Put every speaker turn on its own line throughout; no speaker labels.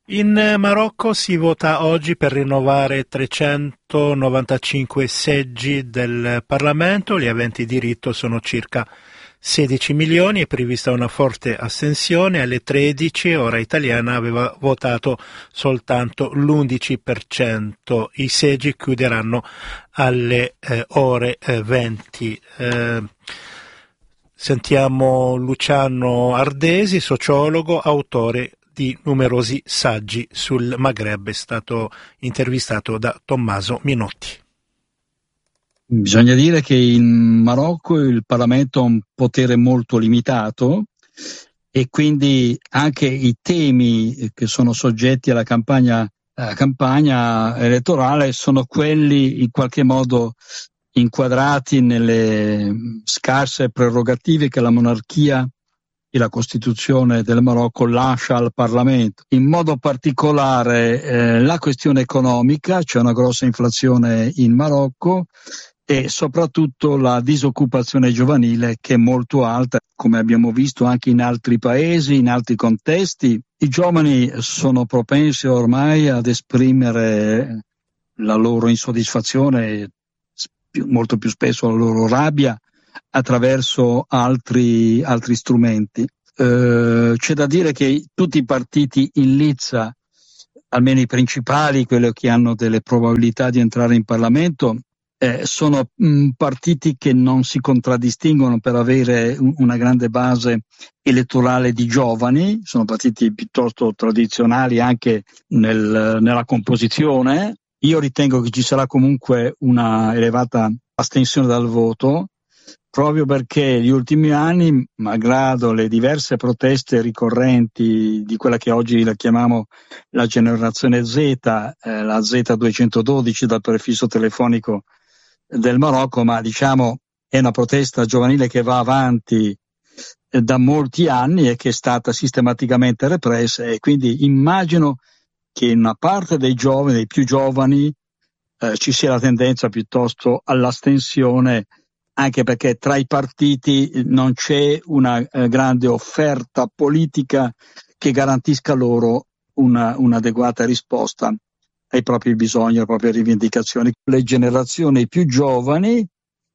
In Marocco si vota oggi per rinnovare 395 seggi del Parlamento, gli aventi diritto sono circa 16 milioni, è prevista una forte astensione, alle 13 ora italiana aveva votato soltanto l'11%, i seggi chiuderanno alle ore 20. Sentiamo Luciano Ardesi, sociologo, autore di numerosi saggi sul Maghreb, è stato intervistato da Tommaso Minotti.
Bisogna dire che in Marocco il Parlamento ha un potere molto limitato e quindi anche i temi che sono soggetti alla campagna elettorale sono quelli in qualche modo inquadrati nelle scarse prerogative che la monarchia e la Costituzione del Marocco lascia al Parlamento. In modo particolare la questione economica, c'è una grossa inflazione in Marocco e soprattutto la disoccupazione giovanile che è molto alta, come abbiamo visto anche in altri paesi, in altri contesti. I giovani sono propensi ormai ad esprimere la loro insoddisfazione, molto più spesso la loro rabbia, attraverso altri strumenti. C'è da dire che tutti i partiti in lizza, almeno i principali, quelli che hanno delle probabilità di entrare in Parlamento, sono partiti che non si contraddistinguono per avere una grande base elettorale di giovani, sono partiti piuttosto tradizionali anche nella composizione. Io ritengo che ci sarà comunque una elevata astensione dal voto, proprio perché gli ultimi anni, malgrado le diverse proteste ricorrenti di quella che oggi la chiamiamo la generazione Z, la Z212 dal prefisso telefonico del Marocco, ma diciamo è una protesta giovanile che va avanti da molti anni e che è stata sistematicamente repressa, e quindi immagino che in una parte dei giovani, dei più giovani, ci sia la tendenza piuttosto all'astensione, anche perché tra i partiti non c'è una grande offerta politica che garantisca loro un'adeguata risposta ai propri bisogni, alle proprie rivendicazioni. Le generazioni più giovani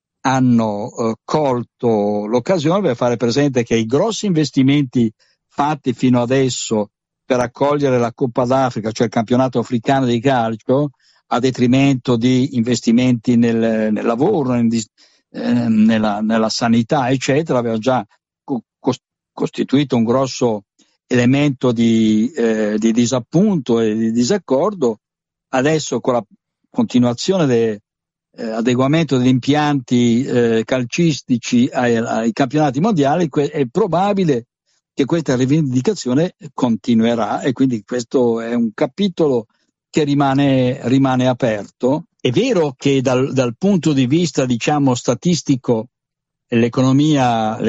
hanno colto l'occasione per fare presente che i grossi investimenti fatti fino adesso per accogliere la Coppa d'Africa, cioè il campionato africano di calcio, a detrimento di investimenti nel lavoro, nella sanità, eccetera, aveva già costituito un grosso elemento di disappunto e di disaccordo. Adesso con la continuazione dell'adeguamento degli impianti calcistici ai campionati mondiali è probabile che questa rivendicazione continuerà, e quindi questo è un capitolo che rimane aperto. È vero che dal punto di vista, diciamo, statistico, l'economia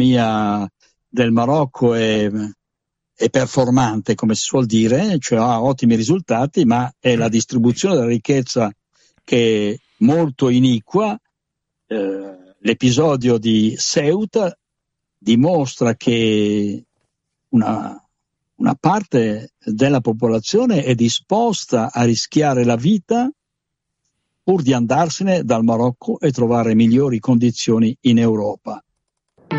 del Marocco è performante, come si suol dire, cioè ha ottimi risultati, ma è la distribuzione della ricchezza che è molto iniqua. L'episodio di Ceuta dimostra che una parte della popolazione è disposta a rischiare la vita pur di andarsene dal Marocco e trovare migliori condizioni in Europa.